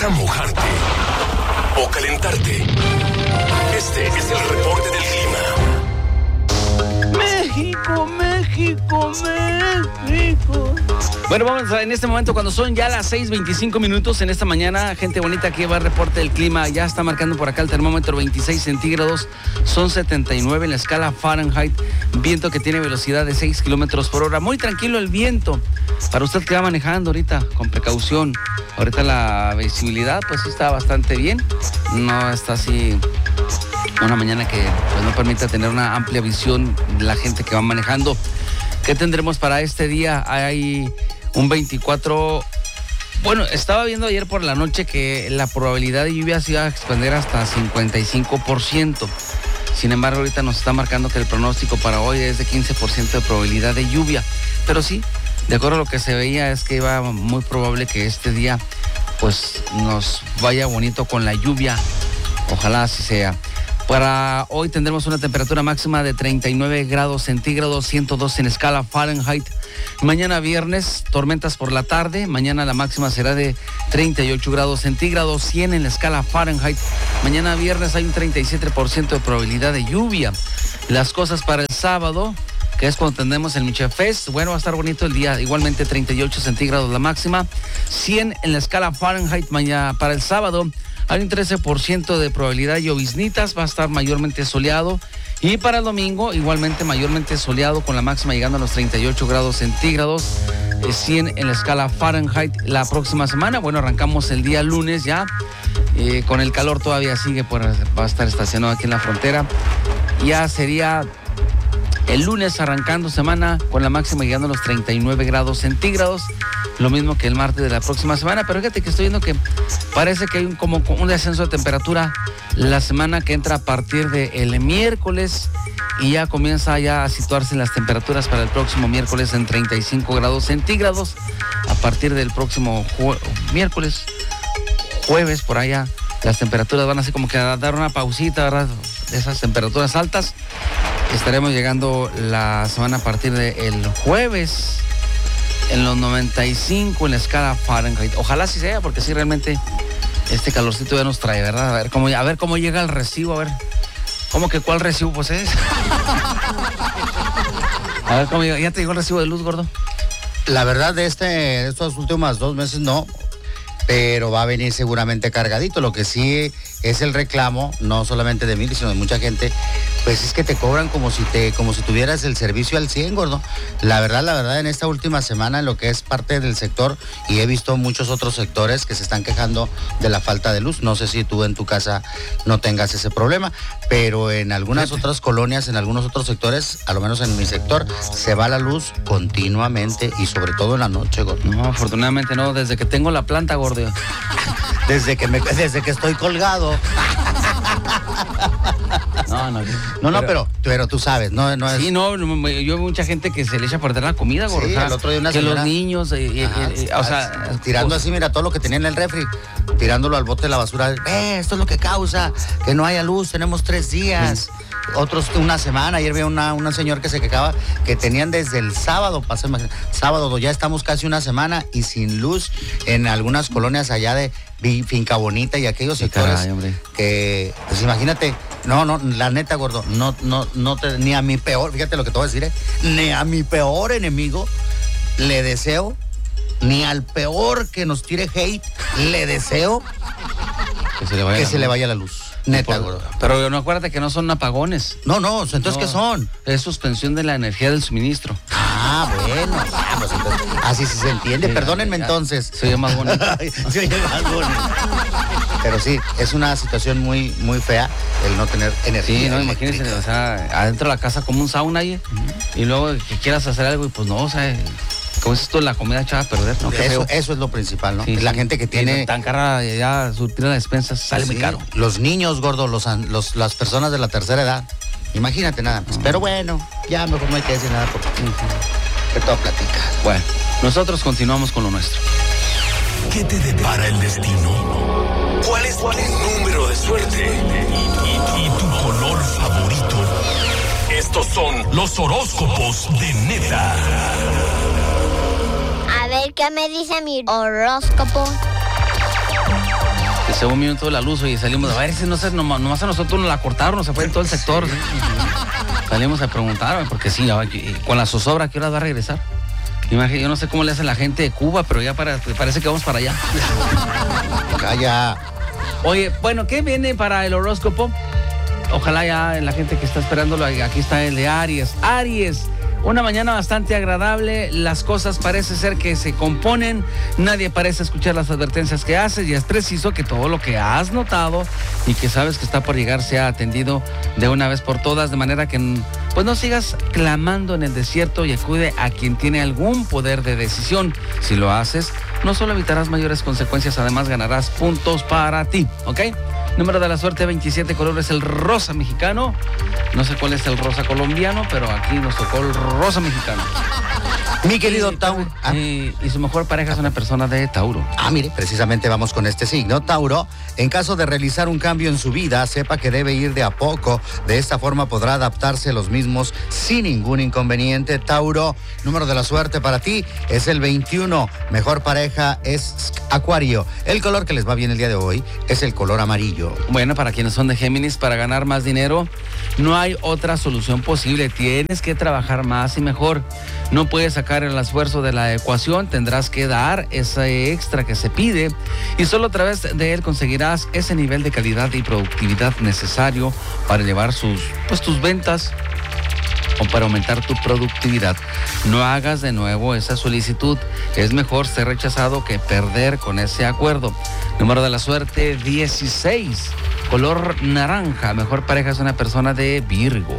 ¿Vas a mojarte o calentarte? Este es el reporte del clima. México, México, México. Bueno, vamos en este momento cuando son ya las 6:25 minutos en esta mañana. Gente bonita, aquí va el reporte del clima. Ya está marcando por acá el termómetro 26 centígrados. Son 79 en la escala Fahrenheit. Viento que tiene velocidad de 6 kilómetros por hora. Muy tranquilo el viento. Para usted que va manejando ahorita, con precaución. Ahorita la visibilidad pues sí está bastante bien. No está así una mañana que pues, no permite tener una amplia visión de la gente que va manejando. ¿Qué tendremos para este día? Hay un 24... Bueno, estaba viendo ayer por la noche que la probabilidad de lluvia se iba a expandir hasta 55%. Sin embargo, ahorita nos está marcando que el pronóstico para hoy es de 15% de probabilidad de lluvia. Pero sí, de acuerdo a lo que se veía, es que iba muy probable que este día pues nos vaya bonito con la lluvia. Ojalá así sea. Para hoy tendremos una temperatura máxima de 39 grados centígrados, 102 en escala Fahrenheit. Mañana viernes, tormentas por la tarde. Mañana la máxima será de 38 grados centígrados, 100 en la escala Fahrenheit. Mañana viernes hay un 37% de probabilidad de lluvia. Las cosas para el sábado, que es cuando tendremos el Miche Fest. Bueno, va a estar bonito el día. Igualmente 38 centígrados la máxima, 100 en la escala Fahrenheit. Mañana para el sábado hay un 13% de probabilidad de lloviznitas, va a estar mayormente soleado. Y para el domingo, igualmente mayormente soleado, con la máxima llegando a los 38 grados centígrados, 100 en la escala Fahrenheit. La próxima semana, bueno, arrancamos el día lunes ya, con el calor todavía sigue, pues va a estar estacionado aquí en la frontera. Ya sería el lunes arrancando semana con la máxima llegando a los 39 grados centígrados. Lo mismo que el martes de la próxima semana, pero fíjate que estoy viendo que parece que hay como un descenso de temperatura la semana que entra a partir del miércoles y ya comienza ya a situarse en las temperaturas para el próximo miércoles en 35 grados centígrados. A partir del próximo miércoles, jueves, por allá, las temperaturas van así como que a dar una pausita, ¿verdad? De esas temperaturas altas. Estaremos llegando la semana a partir del jueves en los 95 en la escala Fahrenheit. Ojalá sí sea, porque sí realmente este calorcito ya nos trae, ¿verdad? A ver cómo llega el recibo, a ver. ¿Cómo que cuál recibo pues es? A ver cómo llega. ¿Ya te llegó el recibo de luz, gordo? La verdad de estos últimos 2 meses no, pero va a venir seguramente cargadito. Lo que sí es el reclamo, no solamente de mí, sino de mucha gente, pues es que te cobran como si tuvieras el servicio al 100, gordo. La verdad, en esta última semana, en lo que es parte del sector, y he visto muchos otros sectores que se están quejando de la falta de luz. No sé si tú en tu casa no tengas ese problema, pero en algunas otras colonias, en algunos otros sectores, a lo menos en mi sector, se va la luz continuamente y sobre todo en la noche, gordo. No, afortunadamente no, desde que tengo la planta, gordo. Desde que estoy colgado. No, pero tú sabes, no es... Sí, no, yo veo mucha gente que se le echa a perder la comida, gordo. Sí, el otro día una que señora, los niños, o sea... Tirando así, mira, todo lo que tenía en el refri, tirándolo al bote de la basura. Esto es lo que causa que no haya luz, tenemos 3 días. Otros una semana. Ayer vi una señora que se quejaba que tenían desde el sábado, sábado, ya estamos casi una semana y sin luz en algunas colonias allá de Finca Bonita y aquellos sectores. Caray, que, pues imagínate, la neta, gordo, ni a mi peor, fíjate lo que te voy a decir, ni a mi peor enemigo le deseo, ni al peor que nos tire hate, le deseo que se le vaya la luz. Neta, gordo. Pero no, acuérdate que no son apagones. No, entonces, ¿qué son? Es suspensión de la energía del suministro. Bueno, pues entonces, así sí se entiende. Sí, perdónenme entonces. Se oye más bonito. Se oye más bonito. Pero sí, es una situación muy, muy fea el no tener energía. Sí, no, imagínense, o sea, adentro de la casa como un sauna ahí, y luego que quieras hacer algo y pues no, o sea... Como es esto, la comida echada a perder, ¿no? Eso es lo principal, ¿no? Sí, la gente que tiene... Tan cara ya surtir las despensas sale muy caro. Los niños, gordos, las personas de la tercera edad. Imagínate nada más. Pero bueno, ya mejor no hay que decir nada porque... Que todo platica. Bueno, nosotros continuamos con lo nuestro. ¿Qué te depara el destino? ¿Cuál es tu número de suerte? ¿Y tu color favorito? Estos son los horóscopos de Neta. A ver qué me dice mi horóscopo. Que se un minuto de la luz y salimos a ver si no sé, nomás a nosotros nos la cortaron, no se fue en todo el sector. ¿Sí? Salimos a preguntar, porque sí, con la zozobra, ¿qué hora va a regresar? Yo no sé cómo le hace la gente de Cuba, pero ya parece que vamos para allá. Calla. Oye, bueno, ¿qué viene para el horóscopo? Ojalá ya la gente que está esperándolo, aquí está el de Aries. Aries, una mañana bastante agradable, las cosas parece ser que se componen, nadie parece escuchar las advertencias que haces y es preciso que todo lo que has notado y que sabes que está por llegar sea atendido de una vez por todas, de manera que pues no sigas clamando en el desierto y acude a quien tiene algún poder de decisión. Si lo haces, no solo evitarás mayores consecuencias, además ganarás puntos para ti, ¿ok? Número de la suerte 27, color es el rosa mexicano. No sé cuál es el rosa colombiano, pero aquí nos tocó el rosa mexicano. Mi querido Tauro. Y su mejor pareja es una persona de Tauro. Mire, precisamente vamos con este signo. Tauro, en caso de realizar un cambio en su vida, sepa que debe ir de a poco. De esta forma podrá adaptarse a los mismos sin ningún inconveniente. Tauro, número de la suerte para ti es el 21. Mejor pareja es Acuario. El color que les va bien el día de hoy es el color amarillo. Bueno, para quienes son de Géminis, para ganar más dinero, no hay otra solución posible. Tienes que trabajar más y mejor. No puedes sacar el esfuerzo de la ecuación, tendrás que dar ese extra que se pide y solo a través de él conseguirás ese nivel de calidad y productividad necesario para elevar tus ventas o para aumentar tu productividad. No hagas de nuevo esa solicitud. Es mejor ser rechazado que perder con ese acuerdo. Número de la suerte 16. Color naranja. Mejor pareja es una persona de Virgo.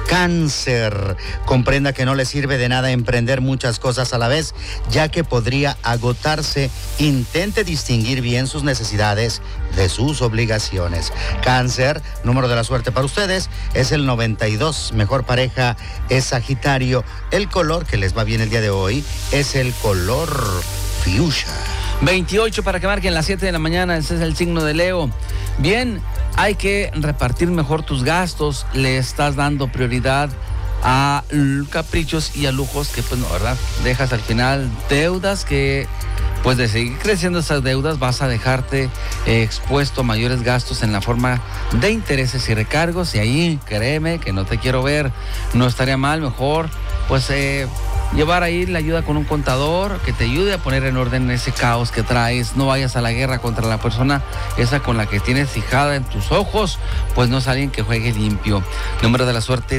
Cáncer. Comprenda que no le sirve de nada emprender muchas cosas a la vez, ya que podría agotarse. Intente distinguir bien sus necesidades de sus obligaciones. Cáncer, número de la suerte para ustedes es el 92. Mejor pareja es Sagitario. El color que les va bien el día de hoy es el color fuchsia. 28 para que marquen las 7 de la mañana. Ese es el signo de Leo. Bien, hay que repartir mejor tus gastos. Le estás dando prioridad a caprichos y a lujos que, pues no, ¿verdad? Dejas al final deudas que, pues de seguir creciendo esas deudas, vas a dejarte expuesto a mayores gastos en la forma de intereses y recargos. Y ahí, créeme que no te quiero ver. No estaría mal, mejor, pues llevar ahí la ayuda con un contador que te ayude a poner en orden ese caos que traes. No vayas a la guerra contra la persona esa con la que tienes fijada en tus ojos, pues no es alguien que juegue limpio. Número de la suerte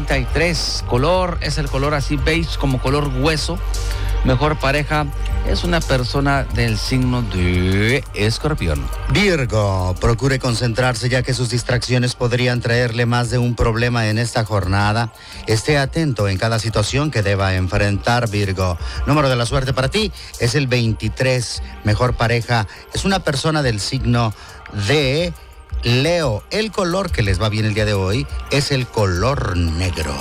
33. Color es el color así beige, como color hueso. Mejor pareja es una persona del signo de Escorpión. Virgo, procure concentrarse ya que sus distracciones podrían traerle más de un problema en esta jornada. Esté atento en cada situación que deba enfrentar, Virgo. Número de la suerte para ti es el 23. Mejor pareja es una persona del signo de Leo. El color que les va bien el día de hoy es el color negro.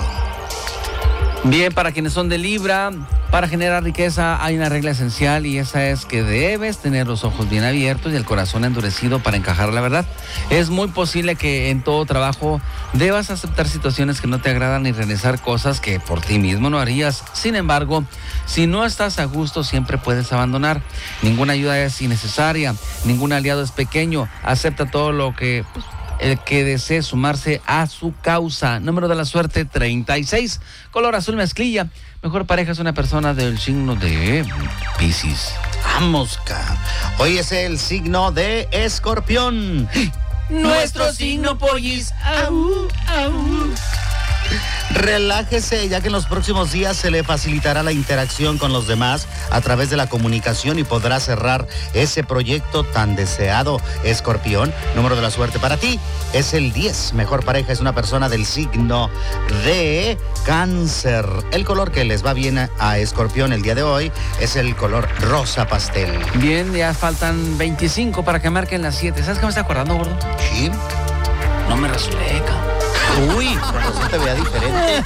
Bien, para quienes son de Libra, para generar riqueza hay una regla esencial y esa es que debes tener los ojos bien abiertos y el corazón endurecido para encajar la verdad. Es muy posible que en todo trabajo debas aceptar situaciones que no te agradan y realizar cosas que por ti mismo no harías. Sin embargo, si no estás a gusto, siempre puedes abandonar. Ninguna ayuda es innecesaria, ningún aliado es pequeño. Acepta todo lo que... el que desee sumarse a su causa. Número de la suerte 36. Color azul mezclilla. Mejor pareja es una persona del signo de Piscis. Vamos, hoy es el signo de Escorpión. Nuestro signo, pollis. Au, au. Relájese, ya que en los próximos días se le facilitará la interacción con los demás a través de la comunicación y podrá cerrar ese proyecto tan deseado. Escorpión, número de la suerte para ti es el 10. Mejor pareja es una persona del signo de Cáncer. El color que les va bien a Escorpión el día de hoy es el color rosa pastel. Bien, ya faltan 25 para que marquen las 7. ¿Sabes qué me está acordando, gordo? Sí. No me rasuré, cabrón. Uy, no te vea diferente.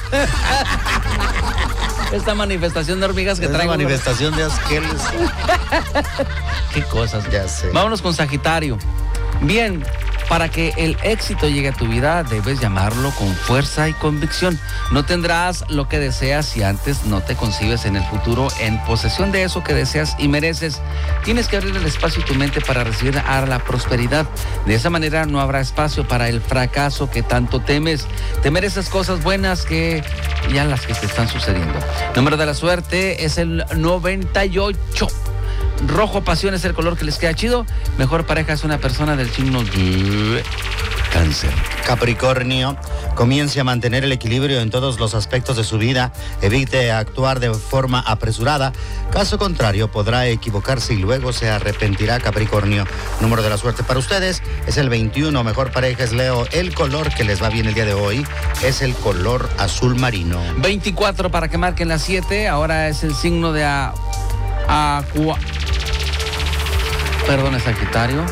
Esta manifestación de hormigas que traigo. Manifestación de asqueles. Qué cosas. Ya sé. Vámonos con Sagitario. Bien, Para que el éxito llegue a tu vida, debes llamarlo con fuerza y convicción. No tendrás lo que deseas si antes no te concibes en el futuro en posesión de eso que deseas y mereces. Tienes que abrir el espacio y tu mente para recibir a la prosperidad. De esa manera no habrá espacio para el fracaso que tanto temes. Te mereces cosas buenas que ya las que te están sucediendo. Número de la suerte es el 98. Rojo pasión es el color que les queda chido. Mejor pareja es una persona del signo de Cáncer. Capricornio, comience a mantener el equilibrio en todos los aspectos de su vida. Evite actuar de forma apresurada. Caso contrario, podrá equivocarse y luego se arrepentirá. Capricornio. Número de la suerte para ustedes es el 21. Mejor pareja es Leo. El color que les va bien el día de hoy es el color azul marino. 24 para que marquen las 7. Ahora es el signo de Perdón, es Sagitario.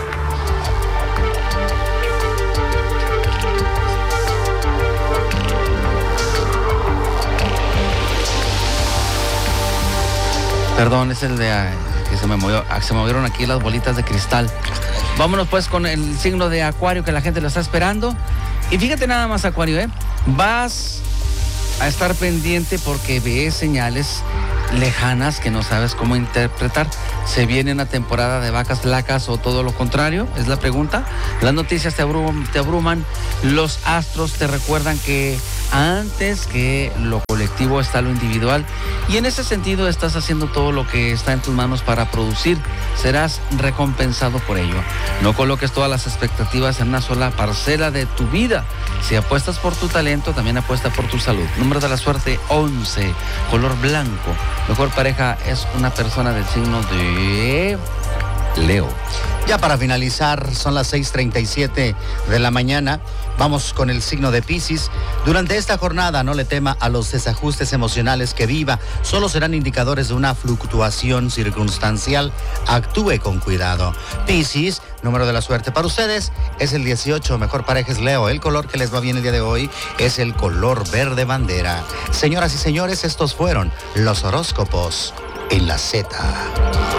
Perdón, es el de que se movieron aquí las bolitas de cristal. Vámonos pues con el signo de Acuario, que la gente lo está esperando. Y fíjate nada más, Acuario, vas a estar pendiente porque ves señales lejanas que no sabes cómo interpretar. ¿Se viene una temporada de vacas flacas o todo lo contrario? Es la pregunta. Las noticias te abruman. Los astros te recuerdan que antes que lo colectivo está lo individual, y en ese sentido estás haciendo todo lo que está en tus manos para producir. Serás recompensado por ello. No coloques todas las expectativas en una sola parcela de tu vida. Si apuestas por tu talento, también apuesta por tu salud. Número de la suerte 11, color blanco. Mejor pareja es una persona del signo de Leo. Ya para finalizar, son las 6:37 de la mañana. Vamos con el signo de Piscis. Durante esta jornada no le tema a los desajustes emocionales que viva. Solo serán indicadores de una fluctuación circunstancial. Actúe con cuidado. Piscis, número de la suerte para ustedes es el 18. Mejor pareja es Leo. El color que les va bien el día de hoy es el color verde bandera. Señoras y señores, estos fueron los horóscopos en la Z.